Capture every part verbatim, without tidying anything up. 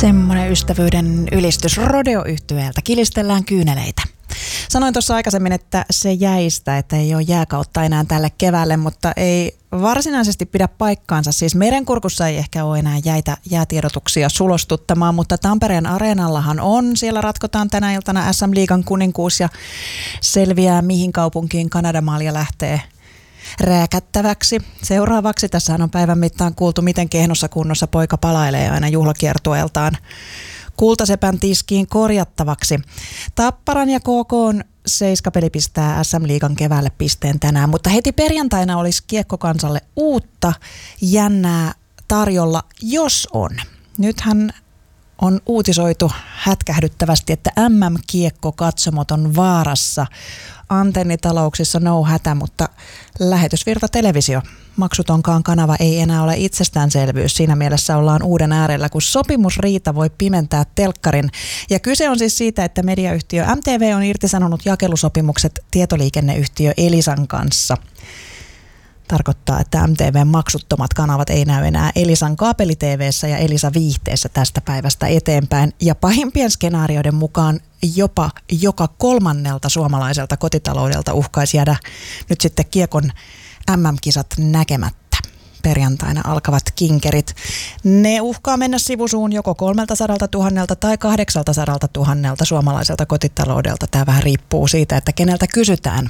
Semmoinen ystävyyden ylistys Rodeo-yhtyeeltä. Kilistellään kyyneleitä. Sanoin tuossa aikaisemmin, että se jäistä, että ei ole jääkautta enää tälle keväälle, mutta ei varsinaisesti pidä paikkaansa. Siis Merenkurkussa ei ehkä ole enää jäitä jäätiedotuksia sulostuttamaan, mutta Tampereen areenallahan on. Siellä ratkotaan tänä iltana S M-liigan kuninkuus ja selviää, mihin kaupunkiin Kanadamaalja lähtee rääkättäväksi. Seuraavaksi tässä on päivän mittaan kuultu, miten kehnossa kunnossa poika palailee aina juhlakiertueeltaan kultasepän tiskiin korjattavaksi. Tapparan ja K K:n seiskapeli pistää S M-liigan keväälle pisteen tänään, mutta heti perjantaina olisi kiekkokansalle uutta jännää tarjolla, jos on. Nythän on uutisoitu hätkähdyttävästi, että M M-kiekkokatsomot on vaarassa. Antennitalouksissa no hätä, mutta lähetysvirta televisio, maksutonkaan kanava ei enää ole itsestäänselvyys. Siinä mielessä ollaan uuden äärellä, kun sopimusriita voi pimentää telkkarin. Ja kyse on siis siitä, että mediayhtiö M T V on irtisanonut jakelusopimukset tietoliikenneyhtiö Elisan kanssa. Tarkoittaa, että M T V:n maksuttomat kanavat ei näy enää Elisan kaapeli-tv:ssä ja Elisa viihteessä tästä päivästä eteenpäin. Ja pahimpien skenaarioiden mukaan jopa joka kolmannelta suomalaiselta kotitaloudelta uhkaisi jäädä nyt sitten kiekon M M-kisat näkemättä. Perjantaina alkavat kinkerit. Ne uhkaa mennä sivusuun joko kolmeltasadalta tuhannelta tai kahdeksaltasadalta tuhannelta suomalaiselta kotitaloudelta. Tämä vähän riippuu siitä, että keneltä kysytään.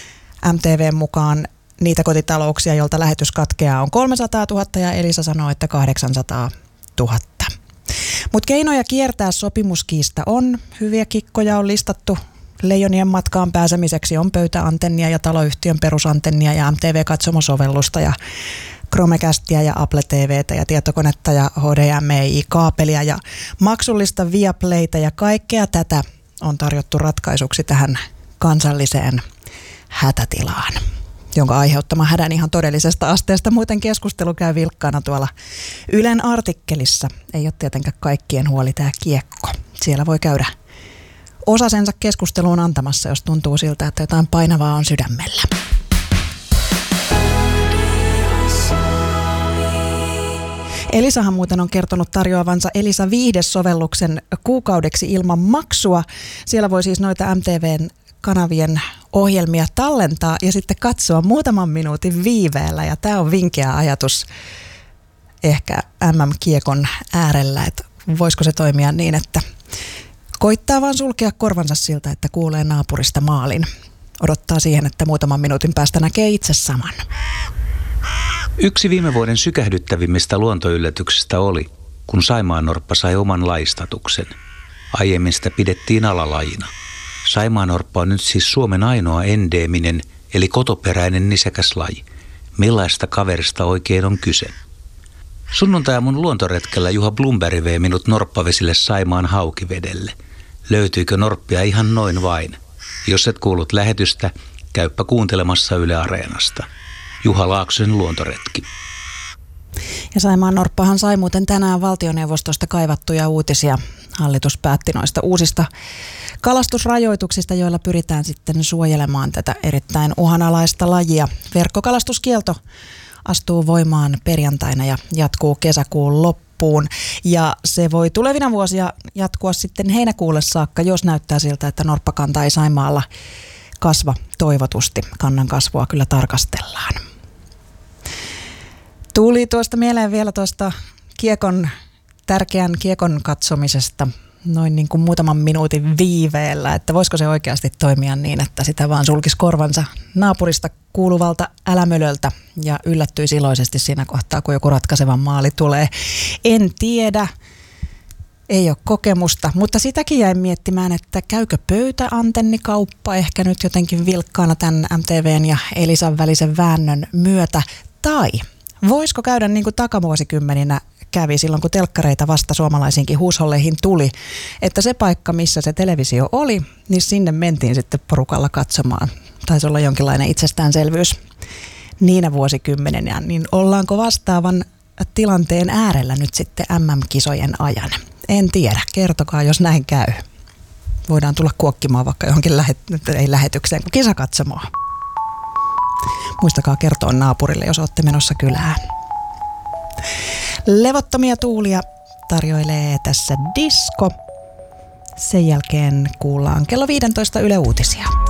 M T V:n mukaan niitä kotitalouksia, joilta lähetys katkeaa, on kolmesataatuhatta ja Elisa sanoo, että kahdeksansataatuhatta. Mutta keinoja kiertää sopimuskiista on. Hyviä kikkoja on listattu. Leijonien matkaan pääsemiseksi on pöytäantennia ja taloyhtiön perusantennia ja M T V-katsomosovellusta ja Chromecastia ja Apple T V:tä ja tietokonetta ja H D M I-kaapelia ja maksullista Viaplayta ja kaikkea tätä on tarjottu ratkaisuksi tähän kansalliseen hätätilaan, jonka aiheuttama hädän ihan todellisesta asteesta. Muuten keskustelu käy vilkkaana tuolla Ylen artikkelissa. Ei ole tietenkään kaikkien huoli tämä kiekko. Siellä voi käydä osasensa keskusteluun antamassa, jos tuntuu siltä, että jotain painavaa on sydämellä. Elisahan muuten on kertonut tarjoavansa Elisa viihdesovelluksen kuukaudeksi ilman maksua. Siellä voi siis noita M T V:n kanavien ohjelmia tallentaa ja sitten katsoa muutaman minuutin viiveellä. Ja tämä on vinkeä ajatus ehkä M M-kiekon äärellä, että voisiko se toimia niin, että koittaa vaan sulkea korvansa siltä, että kuulee naapurista maalin. Odottaa siihen, että muutaman minuutin päästä näkee itse saman. Yksi viime vuoden sykähdyttävimmistä luontoyllätyksistä oli, kun saimaannorppa sai oman laistatuksen. Aiemmin sitä pidettiin alalajina. Saimaannorppa on nyt siis Suomen ainoa endeeminen, eli kotoperäinen nisäkäslaji. Millaista kaverista oikein on kyse? Sunnuntai-aamun luontoretkellä Juha Blomberg vei minut norppavesille Saimaan Haukivedelle. Löytyykö norppia ihan noin vain? Jos et kuullut lähetystä, käyppä kuuntelemassa Yle Areenasta. Juha Laaksosen luontoretki. Ja Saimaan norppahan sai muuten tänään valtioneuvostosta kaivattuja uutisia. Hallitus päätti noista uusista kalastusrajoituksista, joilla pyritään sitten suojelemaan tätä erittäin uhanalaista lajia. Verkkokalastuskielto astuu voimaan perjantaina ja jatkuu kesäkuun loppuun. Ja se voi tulevina vuosia jatkua sitten heinäkuulle saakka, jos näyttää siltä, että norppakanta ei Saimaalla kasva toivotusti. Kannan kasvua kyllä tarkastellaan. Tuli tuosta mieleen vielä tuosta kiekon, tärkeän kiekon katsomisesta noin niin kuin muutaman minuutin viiveellä, että voisiko se oikeasti toimia niin, että sitä vaan sulkisi korvansa naapurista kuuluvalta älämölöltä ja yllättyisi iloisesti siinä kohtaa, kun joku ratkaiseva maali tulee. En tiedä, ei ole kokemusta, mutta sitäkin jäin miettimään, että käykö pöytäantennikauppa ehkä nyt jotenkin vilkkaana tämän M T V:n ja Elisan välisen väännön myötä, tai voisiko käydä niin kuin takavuosikymmeninä kävi silloin, kun telkkareita vasta suomalaisiinkin huusholleihin tuli, että se paikka, missä se televisio oli, niin sinne mentiin sitten porukalla katsomaan. Taisi olla jonkinlainen itsestäänselvyys niinä vuosikymmeninä, niin ollaanko vastaavan tilanteen äärellä nyt sitten M M-kisojen ajan? En tiedä, kertokaa jos näin käy. Voidaan tulla kuokkimaan vaikka johonkin lähet- ei lähetykseen, kun kisakatsomoa. Muistakaa kertoa naapurille, jos olette menossa kylään. Levottomia tuulia tarjoilee tässä Disco. Sen jälkeen kuullaan kello viisitoista Yle Uutisia.